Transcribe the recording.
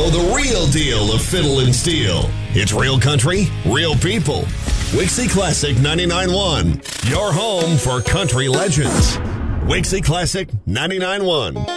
know the real deal of fiddle and steel. It's real country, real people. Wixie Classic 99.1, your home for country legends. Wixie Classic 99.1.